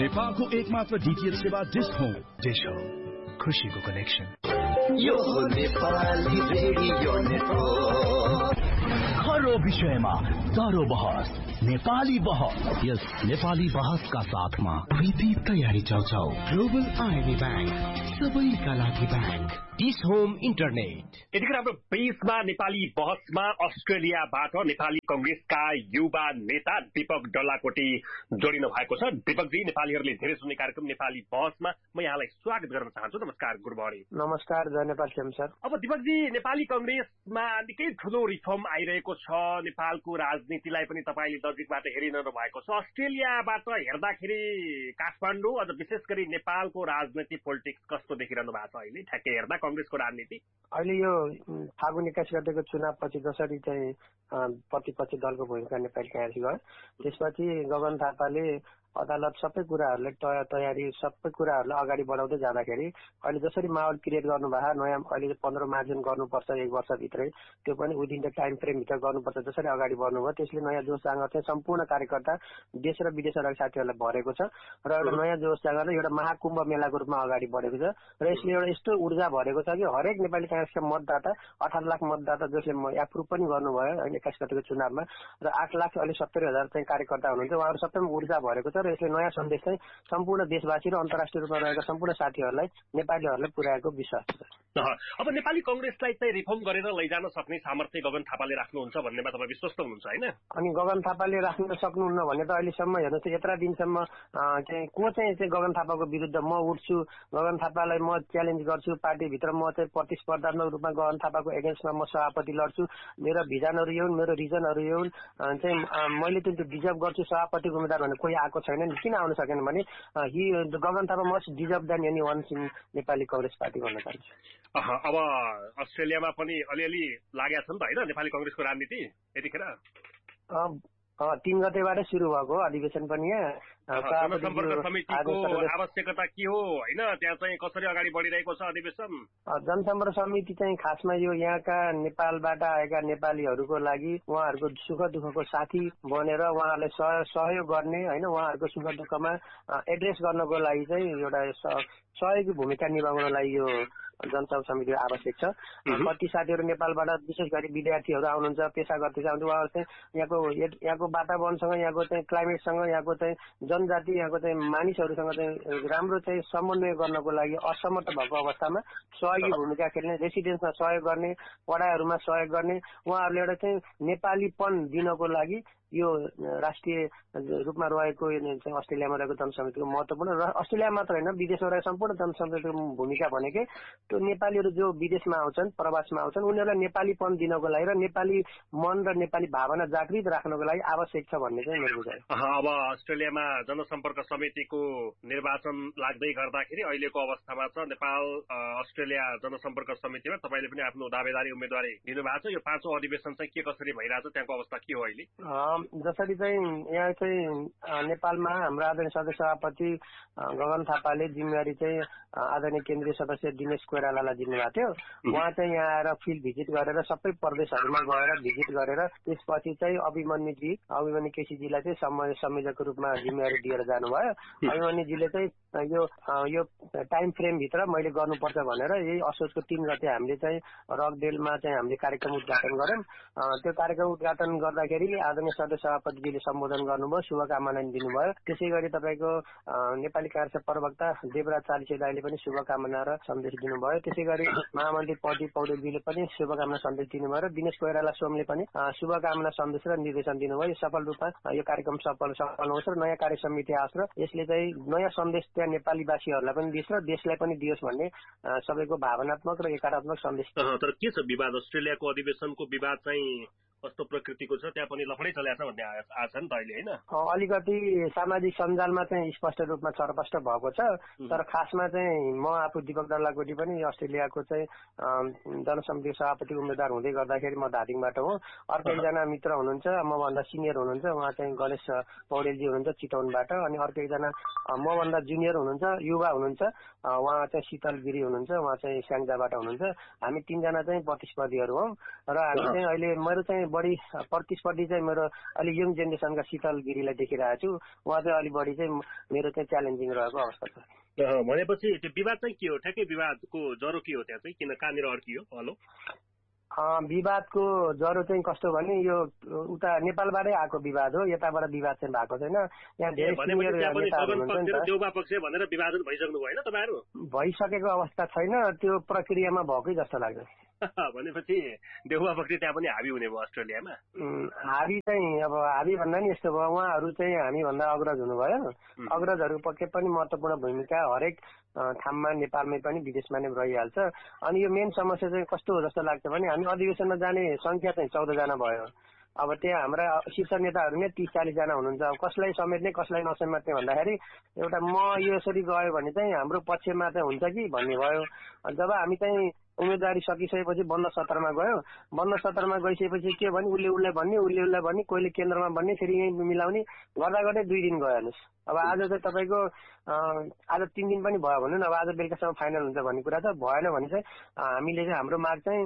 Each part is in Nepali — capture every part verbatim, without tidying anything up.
नेपालको एकमात्र डीटीएच सेवा डिश होम। डिश होम, खुशीको कनेक्सन। यो नेपाली रेडियो नेटवर्क। हर विषयमा दरो बहस, नेपाली बहस। यस नेपाली बहसका साथमा प्रीति तयारी चौचौ, ग्लोबल आइबी ब्याङ्क, सबैका लागि ब्याङ्क, डिश होम इन्टरनेट। यतिखेर हाम्रो बेसमा नेपाली बहसमा अस्ट्रेलियाबाट नेपाली कंग्रेसका युवा नेता दीपक डल्लाकोटी जोडिनु भएको छ। दीपकजी, नेपालीहरूले धेरै सुन्ने कार्यक्रम नेपाली बहसमा म यहाँलाई स्वागत गर्न चाहन्छु। नमस्कार, गुड मर्निङ। नमस्कार, जय नेपाल सर। अब दीपकजी, नेपाली कंग्रेसमा निकै ठूलो रिफर्म आइरहेको छ। नेपालको राजनीतिलाई पनि तपाईले नजिकबाट हेरिरहनु भएको छ। अस्ट्रेलियाबाट हेर्दाखेरि काठमाडौँ, अझ विशेष गरी नेपालको राजनीति पोलिटिक्स कस्तो देखिरहनु भएको छ अहिले ठ्याक्कै हेर्दा कंग्रेसको राजनीति? अहिले यो फागुन एक्काइस गतेको चुनावपछि जसरी चाहिँ प्रतिपक्षी दलको भूमिका नेपाली काङ्ग्रेस गयो, त्यसपछि गगन थापाले अदालत सबै कुराहरूलाई तयारी सबै कुराहरूलाई अगाडि बढाउँदै जाँदाखेरि अहिले जसरी माहौल क्रिएट गर्नुभयो, नयाँ अहिले पन्ध्र मार्जिन गर्नुपर्छ एक वर्षभित्रै, त्यो पनि विदिन द टाइम फ्रेमभित्र गर्नुपर्छ, जसरी अगाडि बढ्नुभयो त्यसले नयाँ जोस जाँगर चाहिँ सम्पूर्ण कार्यकर्ता देश र विदेशका साथीहरूलाई भरेको छ र एउटा नयाँ जोस जाँगर एउटा महाकुम्भ मेलाको रूपमा अगाडि बढेको छ र यसले एउटा यस्तो ऊर्जा भरेको छ कि हरेक नेपाली काङ्ग्रेसका मतदाता अठार लाख मतदाता जसले एप्रुभ पनि गर्नुभयो एक्काइस गतेको चुनावमा र आठ लाख अहिले सत्तरी हजार चाहिँ कार्यकर्ता हुनुहुन्छ, उहाँहरू सबैमा ऊर्जा भरेको छ र यसले नयाँ सन्देश चाहिँ सम्पूर्ण देशवासी र अन्तर्राष्ट्रिय रूपमा रहेका सम्पूर्ण साथीहरूलाई नेपालीहरूलाई पुर्याएको विश्वास छ। अब नेपाली कंग्रेसलाई चाहिँ रिफर्म गरेर लैजान सक्ने सामर्थ्य गगन थापाले राख्नुहुन्छ भन्नेमा तपाईँ विश्वस्त हुनुहुन्छ होइन? अनि गगन थापाले राख्न सक्नुहुन्न भन्ने त अहिलेसम्म हेर्नुहोस्, यत्र दिनसम्म चाहिँ को चाहिँ चाहिँ गगन थापाको विरुद्ध म उठ्छु, गगन थापालाई म च्यालेन्ज गर्छु, पार्टीभित्र म चाहिँ प्रतिस्पर्धात्मक रूपमा गगन थापाको एगेन्स्टमा म सभापति लड्छु, मेरो भिजनहरू यो मेरो रिजनहरू यो चाहिँ मैले चाहिँ त्यो डिजर्भ गर्छु सभापतिको उम्मेदवार भने कोही आएको छैन। किन आउन सकेन भने he Gagan Thapa must deserve then any one in Nepali Congress party भन्न चाहन्छु। अब अस्ट्रेलियामा पनि अलिअलि लागेको छ नि त होइन नेपाली कांग्रेसको राजनीति यतिखेर? तीन गतेबाटै सुरु भएको अधिवेशन पनि यहाँ जनसम्पर्क समितिको आवश्यकता के हो होइन, त्यहाँ चाहिँ कसरी अगाडि बढिरहेको छ अधिवेशन? जनसम्पर्क समिति चाहिँ खासमा यो यहाँका नेपालबाट आएका नेपालीहरूको लागि उहाँहरूको सुख दुःखको साथी बनेर उहाँहरूलाई सहयोग गर्ने होइन, उहाँहरूको सुख दुःखमा एड्रेस गर्नको लागि चाहिँ एउटा सहयोगी भूमिका निभाउनलाई यो जनसभा समिति आवश्यक छ। कति साथीहरू नेपालबाट विशेष गरी विद्यार्थीहरू आउनुहुन्छ, पेसागत आउनुहुन्छ, उहाँहरू चाहिँ यहाँको यहाँको वातावरणसँग, यहाँको चाहिँ क्लाइमेटसँग, यहाँको चाहिँ जनजाति, यहाँको चाहिँ मानिसहरूसँग चाहिँ राम्रो चाहिँ समन्वय गर्नको लागि असमर्थ भएको अवस्थामा सहयोगी भूमिका खेल्ने, रेसिडेन्समा सहयोग गर्ने, पढाइहरूमा सहयोग गर्ने, उहाँहरूले एउटा चाहिँ नेपालीपन दिनको लागि यो राष्ट्रिय रूपमा रहेको चाहिँ अस्ट्रेलियामा रहेको जनसमितिको महत्वपूर्ण र अस्ट्रेलिया मात्र होइन विदेशमा रहेको सम्पूर्ण जनसमितिको भूमिका भनेकै त्यो नेपालीहरू जो विदेशमा आउँछन्, प्रवासमा आउँछन्, उनीहरूलाई नेपालीपन दिनको लागि र नेपाली मन र नेपाली भावना जागृत राख्नको लागि आवश्यक छ भन्ने चाहिँ मेरो बुझाइ। अब अस्ट्रेलियामा जनसम्पर्क समितिको निर्वाचन लाग्दै गर्दाखेरि अहिलेको अवस्थामा छ नेपाल अस्ट्रेलिया जनसम्पर्क समितिमा तपाईँले पनि आफ्नो दावेदारी उम्मेदवारी दिनुभएको छ। यो पाँचौं अधिवेशन चाहिँ के कसरी भइरहेछ, त्यहाँको अवस्था के हो अहिले? जसरी चाहिँ यहाँ चाहिँ नेपालमा हाम्रो आदरणीय सदस्य सभापति गगन थापाले जिम्मेवारी चाहिँ आदरणीय केन्द्रीय सदस्य दिनेश कोइरालालाई दिनुभएको थियो। उहाँ चाहिँ यहाँ आएर फिल्ड भिजिट गरेर सबै प्रदेशहरूमा गएर भिजिट गरेर त्यसपछि चाहिँ अभिमन्युजी अभिमन्यु केसीजीलाई चाहिँ संयोजकको रूपमा जिम्मेवारी दिएर जानुभयो। अभिमन्युजीले चाहिँ यो यो टाइम फ्रेमभित्र मैले गर्नुपर्छ भनेर यही असोजको तीन गते हामीले चाहिँ रकडेलमा चाहिँ हामीले कार्यक्रम उद्घाटन गऱ्यौँ। त्यो कार्यक्रम उद्घाटन गर्दाखेरि आदरणीय सदस्य सभापतिजीले सम्बोधन गर्नुभयो, शुभकामना दिनुभयो। त्यसै गरी तपाईँको नेपाली कांग्रेसका प्रवक्ता देवराज चालिसे दाईले पनि शुभकामना र सन्देश दिनुभयो। त्यसै गरी महामन्त्री प्रदीप पौडेलजीले पनि शुभकामना सन्देश दिनुभयो र दिनेश कोइराला सोमले पनि शुभकामना सन्देश र निर्देशन दिनुभयो। यो सफल रूपमा यो कार्यक्रम सफल सफल होस् र नयाँ कार्य समिति आओस् र यसले चाहिँ नयाँ सन्देश त्यहाँ नेपालीवासीहरूलाई पनि दियोस् र देशलाई पनि दियोस् भन्ने सबैको भावनात्मक र एकात्मक सन्देश। तर के छ विवाद? अस्ट्रेलियाको अधिवेशनको विवाद चाहिँ कस्तो प्रकृतिको छ, त्यहाँ पनि लफडै चलेको छ भन्ने आएको छ नि त अहिले होइन? अलिकति सामाजिक सञ्जालमा चाहिँ स्पष्ट रूपमा छरपष्ट भएको छ। तर खासमा चाहिँ म आफू दीपक डल्लाकोटी पनि अस्ट्रेलियाको चाहिँ जनसमितिको सभापति उम्मेद्वार हुँदै गर्दाखेरि म धादिङबाट हो। अर्को एकजना मित्र हुनुहुन्छ मभन्दा सिनियर हुनुहुन्छ, उहाँ चाहिँ गणेश पौडेलजी हुनुहुन्छ चितवनबाट। अनि अर्को एकजना मभन्दा जुनियर हुनुहुन्छ, युवा हुनुहुन्छ, उहाँ चाहिँ शीतल गिरी हुनुहुन्छ, उहाँ चाहिँ स्याङ्जाबाट हुनुहुन्छ। हामी तीनजना चाहिँ प्रतिस्पर्धीहरू हौँ र हामी चाहिँ अहिले मेरो चाहिँ बढी प्रतिस्पर्धी चाहिँ मेरो अलि यङ जेनेरेसनका शीतल गिरीलाई देखिरहेको छु। उहाँ चाहिँ अलिक बढी चाहिँ मेरो चाहिँ च्यालेन्जिङ रहेको अवस्था छ। भनेपछि त्यो विवाद चाहिँ के हो? ठ्याक्कै विवादको जरो के हो त्यहाँ चाहिँ, किन कहाँनिर अड्कियो? हेलो, विवादको जरो चाहिँ कस्तो भने यो उता नेपालबाटै आएको विवाद हो, यताबाट विवाद चाहिँ भएको छैन। यहाँ धेरै सिनियर नेताहरू हुनुहुन्छ नि त, देउबा पक्ष भनेर विभाजन भइसक्नु भयो होइन तपाईँहरू? भइसकेको अवस्था छैन, त्यो प्रक्रियामा भएकै जस्तो लाग्छ। भनेपछि देउबा पक्ष त्यहाँ पनि हाबी हुने भयो अस्ट्रेलियामा? हाबी चाहिँ अब हाबी भन्दा नि यस्तो भयो, उहाँहरू चाहिँ हामीभन्दा अग्रज हुनुभयो। अग्रजहरू पक्कै पनि महत्त्वपूर्ण भूमिका हरेक ठाउँमा नेपालमै पनि विदेशमा नै रहिहाल्छ। अनि यो मेन समस्या चाहिँ कस्तो हो जस्तो लाग्छ भने हामी अधिवेशनमा जाने संख्या चाहिँ चौधजना भयो। अब त्यहाँ हाम्रा शीर्ष नेताहरू नै तीस चालिसजना हुनुहुन्छ। अब कसलाई समेट्ने कसलाई नसमेट्ने भन्दाखेरि एउटा म यसरी गयो भने चाहिँ हाम्रो पक्षमा चाहिँ हुन्छ कि भन्ने भयो। जब हामी चाहिँ उम्मेदवारी सकिसकेपछि बन्द सत्रमा गयो, बन्द सत्रमा गइसकेपछि के भने उसले उसलाई भन्ने उसले उसलाई भन्ने कोहीले केन्द्रमा भन्ने फेरि यहीँ मिलाउने गर्दा गर्दै दुई दिन गयो हेर्नुहोस्। अब आज चाहिँ तपाईँको आज तिन दिन पनि भयो भन्नु न, अब आज बेलुकासम्म फाइनल हुन्छ भन्ने कुरा छ। भएन भने चाहिँ हामीले चाहिँ हाम्रो माग चाहिँ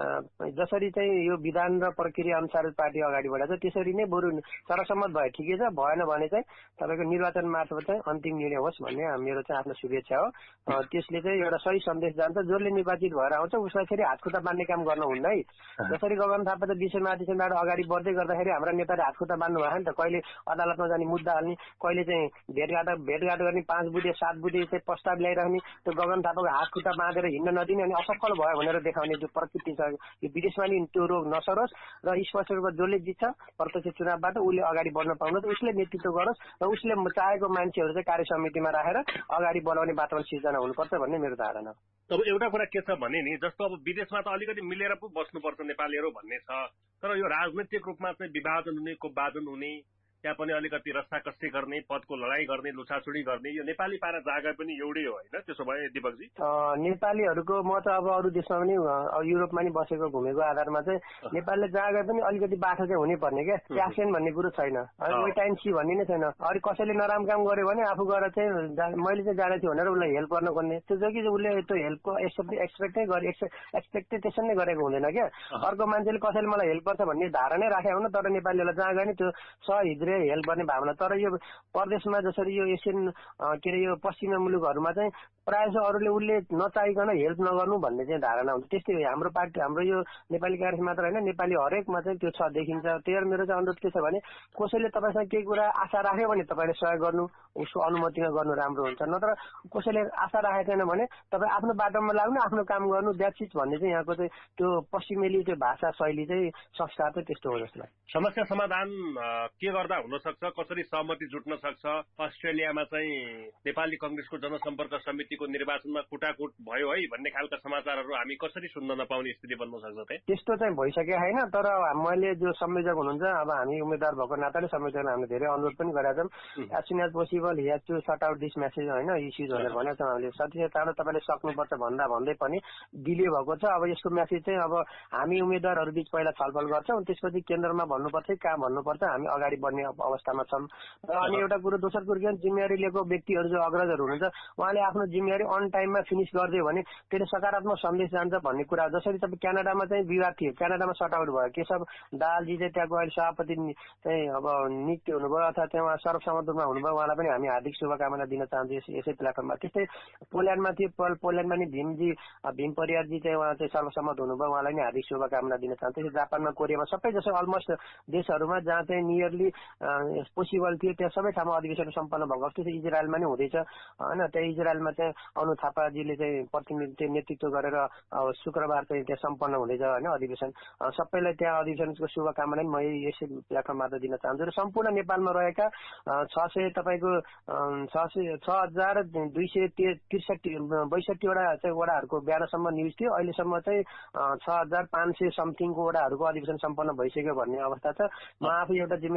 जसरी चाहिँ यो विधान र प्रक्रिया अनुसार पार्टी अगाडि बढाएको छ त्यसरी नै बरु सर्वसम्मत भए ठिकै छ, भएन भने चाहिँ तपाईँको निर्वाचन मार्फत चाहिँ अन्तिम निर्णय होस् भन्ने मेरो चाहिँ आफ्नो शुभेच्छा हो। त्यसले चाहिँ एउटा सही सन्देश जान्छ। जसले निर्वाचित भएर आउँछ उसलाई फेरि हातखुट्टा बाँध्ने काम गर्नु हुन्न है। जसरी गगन थापा त विषयमा अधिवेशनबाट अगाडि बढ्दै गर्दाखेरि हाम्रा नेताले हातखुट्टा बाँध्नु भएको नि त, कहिले अदालतमा जाने मुद्दा हाल्ने, कहिले चाहिँ भेटघाट भेटघाट गर्ने, पाँच बुधे सात बुधे चाहिँ प्रस्ताव ल्याइराख्ने, त्यो गगन थापाको हातखुट्टा बाँधेर हिँड्न नदिने अनि असफल भयो भनेर देखाउने जो प्रकृति छ, यो विदेशमा नि त्यो रोग नसरोस् र स्पष्ट रूपमा जसले जित्छ प्रत्यक्ष चुनावबाट उसले अगाडि बढ्न पाउनु, उसले नेतृत्व गरोस् र उसले चाहेको मान्छेहरू चाहिँ कार्य समितिमा राखेर अगाडि बढाउने वातावरण सिर्जना हुनुपर्छ भन्ने मेरो धारणा हो। अब एउटा कुरा के छ भने नि, जस्तो अब विदेशमा त अलिकति मिलेर पो बस्नुपर्छ नेपालीहरू भन्ने छ, तर यो राजनैतिक रूपमा चाहिँ विभाजन हुने, कोपभाजन हुने, त्यहाँ पनि अलिकति रस्साकस्सी गर्ने, पदको लडाई गर्ने, लुछाछुडी गर्ने, यो नेपाली पारा जागा पनि एउटै हो होइन? त्यसो भए दिपकजी नेपालीहरूको म त अब अरू देशमा पनि युरोपमा नि बसेको घुमेको आधारमा चाहिँ नेपालले जागा पनि अलिकति बाटो चाहिँ हुनै पर्ने क्या, प्यासेन भन्ने कुरो छैन, वेट एन्ड सी भन्ने नै छैन। अरू कसैले नराम्रो काम गर्यो भने आफू गएर चाहिँ मैले चाहिँ जाने थिएँ भनेर उसलाई हेल्प गर्न खोज्ने, त्यो जो कि उसले त्यो हेल्पको एक्सपेक्टै गरे एक्सपेक्टेसन नै गरेको हुँदैन क्या। अर्को मान्छेले कसैले मलाई हेल्प गर्छ भन्ने धारणै राखेको हुन, तर नेपालीहरूलाई जागा नि त्यो सहिद्रे हेल्प गर्ने भावना। तर यो प्रदेशमा जसरी यो एसियन के अरे यो पश्चिमी मुलुकहरूमा चाहिँ प्रायः जसो अरूले उसले नचाहिकन हेल्प नगर्नु भन्ने चाहिँ धारणा हुन्छ। त्यस्तै हो हाम्रो पार्टी, हाम्रो यो नेपाली काङ्ग्रेस मात्र होइन, नेपाली हरेकमा चाहिँ त्यो छ देखिन्छ। त्यही मेरो चाहिँ अनुरोध के छ भने कसैले तपाईँसँग केही कुरा आशा राख्यो भने तपाईँले सहयोग गर्नु, उसको अनुमतिमा गर्नु राम्रो हुन्छ। नत्र कसैले आशा राखेको छैन भने तपाईँ आफ्नो बाटोमा लाग्नु, आफ्नो काम गर्नु, द्याट्स इट भन्ने चाहिँ यहाँको चाहिँ त्यो पश्चिमेली त्यो भाषा शैली चाहिँ संस्कार चाहिँ त्यस्तो हो जस्तो लाग्छ। समस्या समाधान के गर्दा हुन सक्छ, कसरी सहमति जुट्न सक्छ? अस्ट्रेलियामा चाहिँ नेपाली कांग्रेसको जनसम्पर्क समितिको निर्वाचनमा कुटाकुट भयो है भन्ने खालका समाचारहरू हामी कसरी सुन्न नपाउने स्थिति बन्न सक्छ? त्यस्तो चाहिँ भइसकेको छैन, तर मैले जो संयोजक हुनुहुन्छ, अब हामी उम्मेद्वार भएको नाताले संयोजकलाई हामीले धेरै अनुरोध पनि गरेका छौँ। As soon as possible he has to sort out this message होइन, इस्युज भनेर भनेको छौँ हामीले। सबै चाँडो तपाईँले सक्नुपर्छ भन्दा भन्दै पनि डिले भएको छ। अब यसको मेसेज चाहिँ अब हामी उम्मेद्वारहरू बीच पहिला छलफल गर्छौँ, त्यसपछि केन्द्रमा भन्नुपर्छ, कहाँ भन्नुपर्छ, हामी अगाडि बढ्ने अवस्थामा छौँ। अनि एउटा कुरो दोस्रो कुरो के जिम्मेवारी लिएको व्यक्तिहरू जो अग्रजहरू हुनुहुन्छ उहाँले आफ्नो जिम्मेवारी अन टाइममा फिनिस गरिदियो भने त्यसले सकारात्मक सन्देश जान्छ भन्ने कुरा। जसरी तपाईँ क्यानाडामा चाहिँ विवाद थियो, क्यानाडामा सर्ट आउट भयो, केशव दाहालजी चाहिँ त्यहाँको अहिले सभापति चाहिँ अब नियुक्त हुनुभयो अथवा त्यहाँ सर्वसम्मत रूपमा हुनुभयो, उहाँलाई पनि हामी हार्दिक शुभकामना दिन चाहन्छौँ यसै प्लेटफर्ममा। त्यस्तै पोल्यान्डमा थियो, पोल्यान्डमा नि भीमजी भीम परियारजी चाहिँ उहाँ चाहिँ सर्वसम्मत हुनुभयो, उहाँलाई नि हार्दिक शुभकामना दिन चाहन्छु। जापानमा, कोरियामा सबै जसो अलमोस्ट देशहरूमा जहाँ चाहिँ नियरली पोसिबल थियो त्यहाँ सबै ठाउँमा अधिवेशन सम्पन्न भएको जस्तो इजरायलमा नै हुँदैछ होइन। त्यहाँ इजरायलमा चाहिँ अनु थापाजीले चाहिँ प्रतिनिधित्व नेतृत्व गरेर शुक्रबार चाहिँ त्यहाँ सम्पन्न हुँदैछ होइन अधिवेशन। सबैलाई त्यहाँ अधिवेशनको शुभकामना म यसै प्लेटफर्मबाट दिन चाहन्छु। र सम्पूर्ण नेपालमा रहेका छ सय तपाईँको छ सय छ हजार दुई सय त्रिसठी बैसठीवटा चाहिँ वडाहरूको बिहानसम्म न्युज थियो। अहिलेसम्म चाहिँ छ हजार पाँच सय समथिङको वडाहरूको अधिवेशन सम्पन्न भइसक्यो भन्ने अवस्था छ। म आफू एउटा जिम्मेवार नेपाली काङ्ग्रेस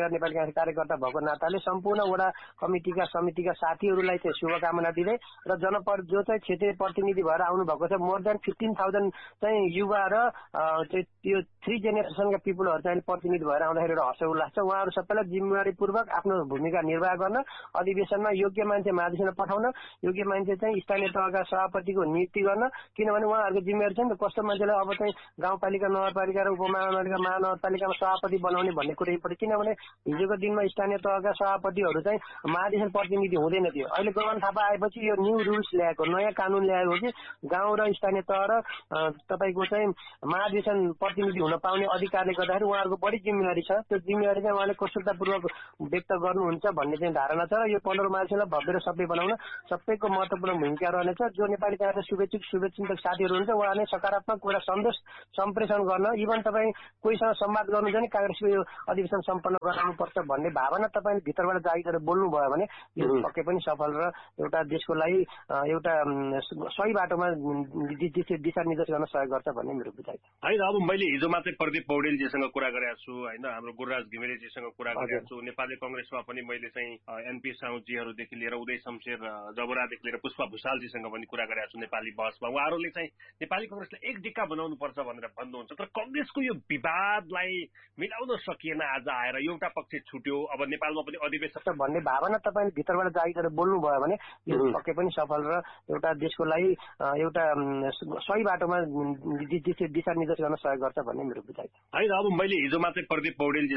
प्रदेश कार्यकर्ता भएको नाताले सम्पूर्ण वडा कमिटिका समितिका साथीहरूलाई चाहिँ शुभकामना दिँदै र जनपर जो चाहिँ क्षेत्रीय प्रतिनिधि भएर आउनु भएको छ मोर देन फिफ्टिन थाउजन्ड चाहिँ युवा र त्यो थ्री जेनेरेसनका पिपुलहरू चाहिँ प्रतिनिधि भएर आउँदाखेरि एउटा हर्ष उल्लास छ। उहाँहरू सबैलाई जिम्मेवारीपूर्वक आफ्नो भूमिका निर्वाह गर्न, अधिवेशनमा योग्य मान्छे महाधिवेशनमा पठाउन, योग्य मान्छे चाहिँ स्थानीय तहका सभापतिको नियुक्ति गर्न, किनभने उहाँहरूको जिम्मेवारी छ नि त कस्तो मान्छेलाई अब चाहिँ गाउँपालिका नगरपालिका र उपमहानगरपालिका महानगरपालिकामा सभापति बनाउने भन्ने कुरै, किनभने हिजोको दिनमा स्थानीय तहका सभापतिहरू चाहिँ महाधिवेशन प्रतिनिधि हुँदैन थियो। अहिले गगन थापा आएपछि यो न्यू रुल्स ल्याएको, नयाँ कानून ल्याएको कि गाउँ र स्थानीय तह र तपाईँको चाहिँ महाधिवेशन प्रतिनिधि हुन पाउने अधिकारले गर्दाखेरि उहाँहरूको बढी जिम्मेवारी छ। त्यो जिम्मेवारी चाहिँ उहाँले कुशलतापूर्वक व्यक्त गर्नुहुन्छ भन्ने चाहिँ धारणा छ र यो पन्ध्र मार्चलाई भव्य र सबै बनाउन सबैको महत्वपूर्ण भूमिका रहनेछ। जो नेपाली काङ्ग्रेस शुभेच्छुक शुभचिन्तक साथीहरू हुन्छ उहाँले सकारात्मक कुरा सन्देश सम्प्रेषण गर्न, इभन तपाईँ कोहीसँग संवाद गर्नुहुन्छ भने काङ्ग्रेसको यो अधिवेशन सम्पन्न गराउनुपर्छ भन्ने भावना तपाईँले भित्रबाट जागिर बोल्नुभयो भने यो पक्कै पनि सफल र एउटा देशको लागि एउटा सही बाटोमा दिशानिर्देश गर्न सहयोग गर्छ भन्ने मेरो बुझाइ छ। होइन, अब मैले हिजो मात्रै प्रदीप पौडेलजीसँग कुरा गरेको छु, होइन, हाम्रो गुरुराज घिमिरेजीसँग कुरा गरेको छु, नेपाली कंग्रेसमा पनि मैले चाहिँ एनपी साउजीहरूदेखि लिएर उदय शमशेर जबरादेखि लिएर पुष्पा भूषालजीसँग पनि कुरा गरेको छु नेपाली बहसमा। उहाँहरूले चाहिँ नेपाली कंग्रेसलाई एक डिक्का बनाउनु पर्छ भनेर भन्नुहुन्छ, तर कंग्रेसको यो विवादलाई मिलाउन सकिएन। आज आएर एउटा पक्ष छुट्यो, अब नेपालमा पनि अधिवेशन भन्ने भावना तपाईँले भित्रबाट जागिर बोल्नुभयो भने यो पक्कै पनि सफल र एउटा देशको लागि एउटा सही बाटोमा दिशानिर्देश गर्न सहयोग गर्छ भन्ने मेरो बुझाइ छ। होइन, अब मैले हिजो मात्रै प्रदीप पौडेलजी